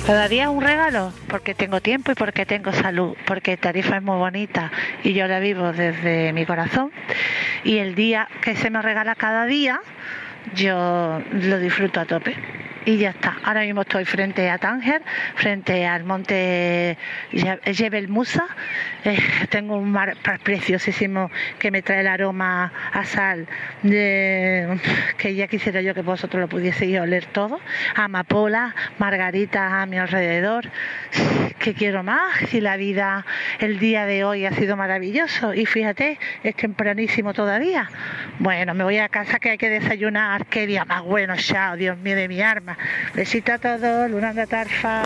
Cada día un regalo, porque tengo tiempo y porque tengo salud, porque Tarifa es muy bonita y yo la vivo desde mi corazón. Y el día que se me regala cada día, yo lo disfruto a tope. Y ya está. Ahora mismo estoy frente a Tánger, frente al monte Jebel Musa. Tengo un mar preciosísimo que me trae el aroma a sal, que ya quisiera yo que vosotros lo pudieseis oler todo. Amapola, margaritas a mi alrededor. ¿Qué quiero más? Si la vida, el día de hoy ha sido maravilloso. Y fíjate, es tempranísimo todavía. Bueno, me voy a casa que hay que desayunar. Qué día más bueno, chao, Dios mío de mi arma. Besito a todos, Luna de Tarfa.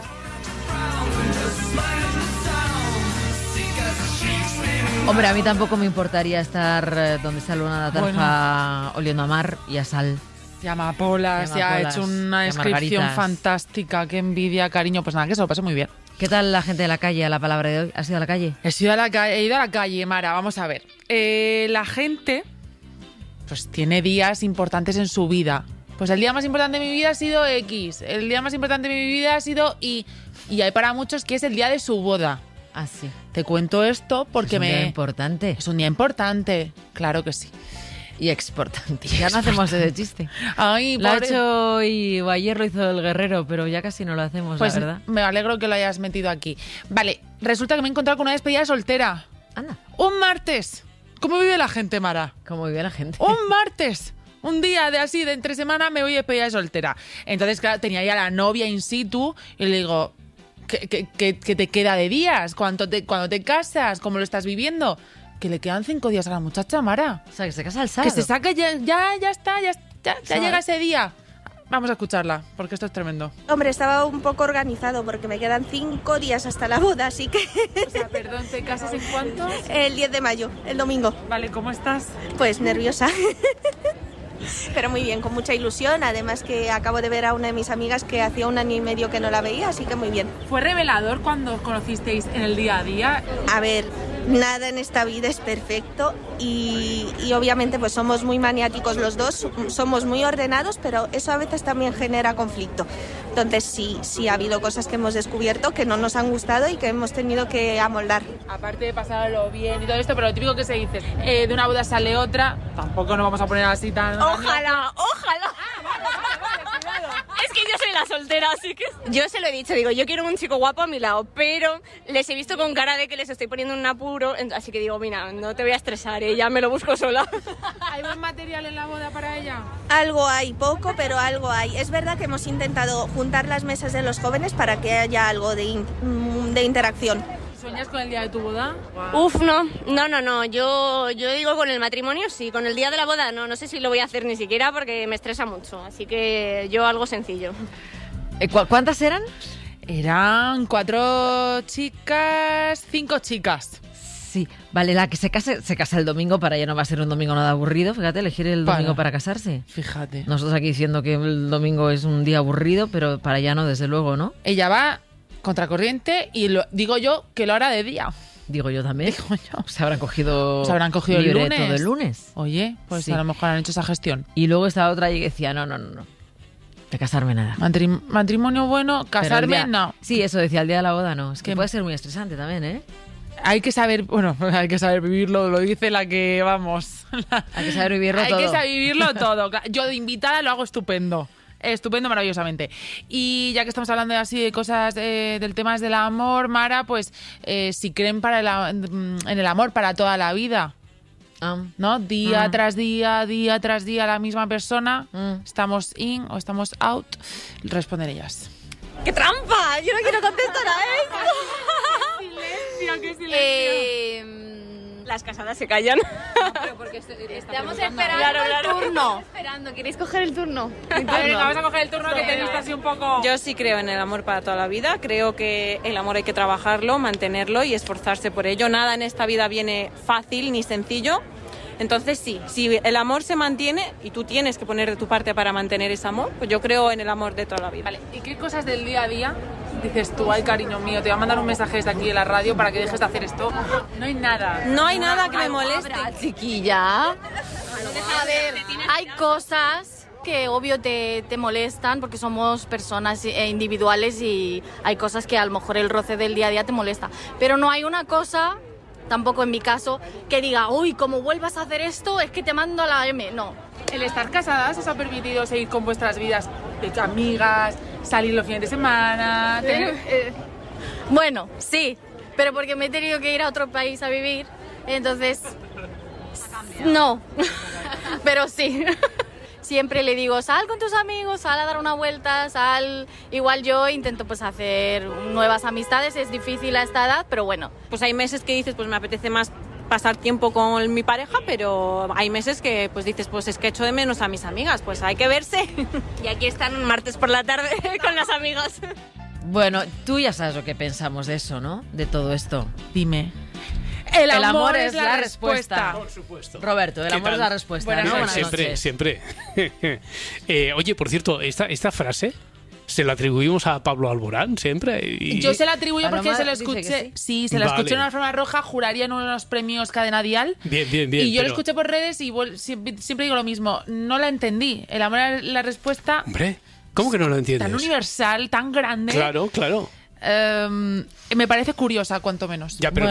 Hombre, a mí tampoco me importaría estar donde está Luna de Tarfa, oliendo a mar y a sal. Y amapolas, ya ha hecho una descripción fantástica. Qué envidia, cariño. Pues nada, que se lo pase muy bien. ¿Qué tal la gente de la calle a la palabra de hoy? ¿Has ido a la calle? He ido a la calle, Mara. Vamos a ver. La gente pues tiene días importantes en su vida. Pues el día más importante de mi vida ha sido X. El día más importante de mi vida ha sido Y. Y hay para muchos que es el día de su boda. Ah, sí. Te cuento esto porque es un día importante. Es un día importante. Claro que sí. Y exportante. Ya no hacemos ese chiste. Ay, lo ha hecho hoy o ayer lo hizo el Guerrero, pero ya casi no lo hacemos, pues la verdad. Me alegro que lo hayas metido aquí. Vale, resulta que me he encontrado con una despedida soltera. Anda. Un martes. ¿Cómo vive la gente, Mara? ¿Cómo vive la gente? Un martes. Un día de entre semana me voy a despedida de soltera. Entonces, claro, tenía ya la novia in situ y le digo, ¿qué te queda de días? Cuando te casas? ¿Cómo lo estás viviendo? Que le quedan 5 días a la muchacha, Mara. O sea, que se casa el sábado. Que se saque ya está, ya llega ese día. Vamos a escucharla, porque esto es tremendo. Hombre, estaba un poco organizado porque me quedan 5 días hasta la boda, así que... O sea, perdón, ¿te casas en cuántos? El 10 de mayo, el domingo. Vale, ¿cómo estás? Pues nerviosa. Pero muy bien, con mucha ilusión. Además que acabo de ver a una de mis amigas que hacía 1 año y medio que no la veía, así que muy bien. ¿Fue revelador cuando os conocisteis en el día a día? A ver, nada en esta vida es perfecto y obviamente pues somos muy maniáticos los dos, somos muy ordenados, pero eso a veces también genera conflicto. Entonces sí ha habido cosas que hemos descubierto que no nos han gustado y que hemos tenido que amoldar. Aparte de pasarlo bien y todo esto, pero lo típico que se dice, de una boda sale otra, tampoco nos vamos a poner así tan... ¡Ojalá! Es que yo soy la soltera, así que... Yo se lo he dicho, digo, yo quiero un chico guapo a mi lado, pero les he visto con cara de que les estoy poniendo un apuro, así que digo, mira, no te voy a estresar, ya me lo busco sola. ¿Hay buen material en la boda para ella? Algo hay, poco, pero algo hay. Es verdad que hemos intentado juntar las mesas de los jóvenes para que haya algo de interacción. ¿Sueñas con el día de tu boda? Wow. Uf, no. Yo digo con el matrimonio sí, con el día de la boda no sé si lo voy a hacer ni siquiera porque me estresa mucho, así que yo algo sencillo. ¿Cuántas eran? Eran 4 chicas, 5 chicas. Sí, vale, la que se casa el domingo, para ella no va a ser un domingo nada aburrido, fíjate, elegir el domingo para casarse. Fíjate. Nosotros aquí diciendo que el domingo es un día aburrido, pero para ella no, desde luego, ¿no? Ella va contracorriente y digo yo que lo hará de día. Digo yo también. Digo yo. Se habrán cogido el lunes. Todo el lunes. Oye, pues sí. A lo mejor han hecho esa gestión. Y luego estaba otra y decía, no. De casarme nada. Matrimonio bueno, casarme no. Sí, eso decía, el día de la boda no. Es que puede ser muy estresante también, ¿eh? Hay que saber vivirlo, lo dice la que vamos. Hay que saber vivirlo todo. Hay que saber vivirlo todo. Yo de invitada lo hago estupendo. Estupendo, maravillosamente. Y ya que estamos hablando así de cosas del tema del amor, Mara, pues si creen en el amor para toda la vida, ¿no? Día tras día, la misma persona, estamos in o estamos out, responder ellas. ¡Qué trampa! Yo no quiero contestar a esto. ¡Qué silencio! Las casadas se callan. No, pero porque estamos esperando el turno. ¿Queréis coger el turno? Venga, vamos a coger el turno que tenéis así un poco... Yo sí creo en el amor para toda la vida. Creo que el amor hay que trabajarlo, mantenerlo y esforzarse por ello. Nada en esta vida viene fácil ni sencillo. Entonces sí, si el amor se mantiene y tú tienes que poner de tu parte para mantener ese amor, pues yo creo en el amor de toda la vida. Vale, ¿y qué cosas del día a día dices tú, ay cariño mío, te voy a mandar un mensaje desde aquí en la radio para que dejes de hacer esto? No hay nada. No hay nada que me moleste. Chiquilla. A ver, hay cosas que obvio te molestan porque somos personas individuales y hay cosas que a lo mejor el roce del día a día te molesta. Pero no hay una cosa, tampoco en mi caso, que diga, uy, como vuelvas a hacer esto es que te mando a la M. No. ¿El estar casadas os ha permitido seguir con vuestras vidas de amigas, salir los fines de semana? Bueno, sí, pero porque me he tenido que ir a otro país a vivir, entonces no, pero sí. Siempre le digo, sal con tus amigos, sal a dar una vuelta, sal. Igual yo intento pues hacer nuevas amistades, es difícil a esta edad, pero bueno. Pues hay meses que dices, pues me apetece más pasar tiempo con mi pareja, pero hay meses que pues dices, pues es que echo de menos a mis amigas, pues hay que verse. Y aquí están martes por la tarde con las amigas. Bueno, tú ya sabes lo que pensamos de eso, ¿no? De todo esto. Dime. El amor es la respuesta. Por supuesto. Roberto, el amor es la respuesta. Buenas noches. Siempre, siempre. Oye, por cierto, esta frase se la atribuimos a Pablo Alborán siempre. Yo se la atribuyo porque Paloma se lo dice que escuché. sí. Se la escuché en una alfombra roja, juraría en uno de los premios Cadena Dial. Bien. Y yo pero... lo escuché por redes y siempre digo lo mismo. No la entendí. El amor es la respuesta. Hombre, ¿cómo que no lo entiendes? Tan universal, tan grande. Claro. Me parece curiosa, cuanto menos. Ya, pero